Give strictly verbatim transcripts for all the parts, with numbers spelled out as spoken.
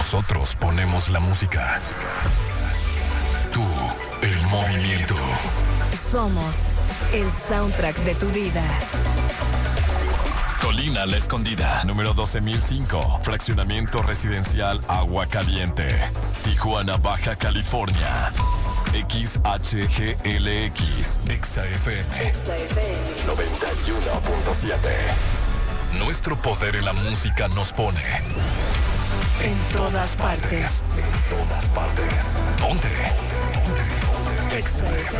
Nosotros ponemos la música. Tú, el movimiento. Somos el soundtrack de tu vida. Colina La Escondida, número doce mil cinco, fraccionamiento residencial Agua Caliente, Tijuana, Baja California. X H G L X, Exa F M, noventa y uno punto siete. Nuestro poder en la música nos pone en todas partes. En todas partes. Ponte. Exa F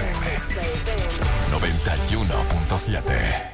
M, noventa y uno punto siete.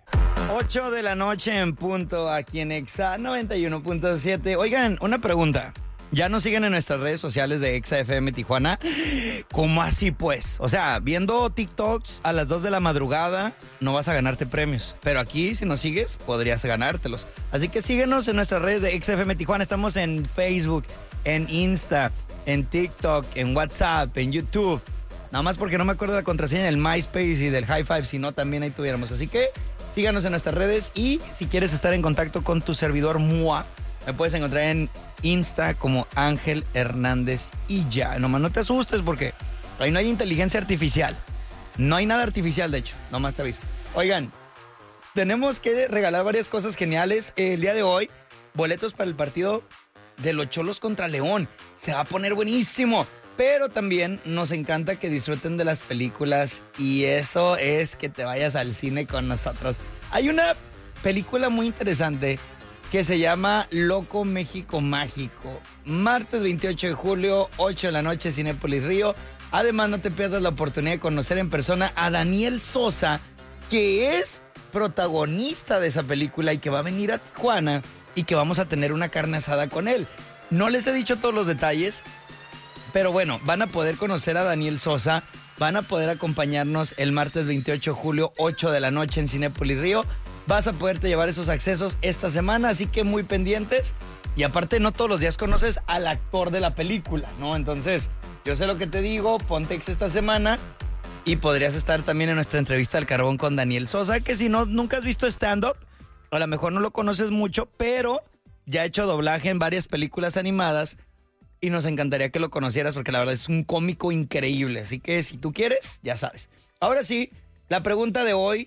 ocho de la noche en punto aquí en Exa noventa y uno punto siete. Oigan, una pregunta. ¿Ya nos siguen en nuestras redes sociales de Exa F M Tijuana? ¿Cómo así pues? O sea, viendo TikToks a las dos de la madrugada no vas a ganarte premios. Pero aquí, si nos sigues, podrías ganártelos. Así que síguenos en nuestras redes de Exa F M Tijuana. Estamos en Facebook, en Insta, en TikTok, en WhatsApp, en YouTube. Nada más porque no me acuerdo la contraseña del MySpace y del High Five, si no también ahí tuviéramos. Así que síganos en nuestras redes y si quieres estar en contacto con tu servidor M U A, me puedes encontrar en Insta como Ángel Hernández y ya. Nomás no te asustes porque ahí no hay inteligencia artificial. No hay nada artificial, de hecho. Nomás te aviso. Oigan, tenemos que regalar varias cosas geniales. El día de hoy, boletos para el partido de los Cholos contra León. Se va a poner buenísimo. Pero también nos encanta que disfruten de las películas y eso es que te vayas al cine con nosotros. Hay una película muy interesante que se llama Loco México Mágico. Martes veintiocho de julio, ocho de la noche, Cinépolis Río. Además, no te pierdas la oportunidad de conocer en persona a Daniel Sosa, que es protagonista de esa película y que va a venir a Tijuana y que vamos a tener una carne asada con él. No les he dicho todos los detalles, pero bueno, van a poder conocer a Daniel Sosa, van a poder acompañarnos el martes veintiocho de julio, ocho de la noche en Cinépolis Río. Vas a poderte llevar esos accesos esta semana, así que muy pendientes. Y aparte, no todos los días conoces al actor de la película, ¿no? Entonces, yo sé lo que te digo, ponte ex esta semana y podrías estar también en nuestra entrevista al carbón con Daniel Sosa, que si no, nunca has visto stand-up, a lo mejor no lo conoces mucho, pero ya ha hecho doblaje en varias películas animadas y nos encantaría que lo conocieras porque la verdad es un cómico increíble. Así que si tú quieres, ya sabes. Ahora sí, la pregunta de hoy,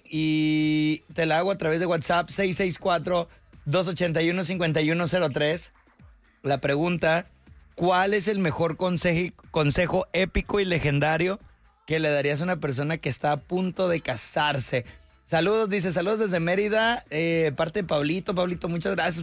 y te la hago a través de WhatsApp, seis seis cuatro, dos ocho uno, cinco uno cero tres. La pregunta, ¿cuál es el mejor consejo, consejo épico y legendario que le darías a una persona que está a punto de casarse? Saludos, dice, saludos desde Mérida, eh, parte de Pablito. Pablito, muchas gracias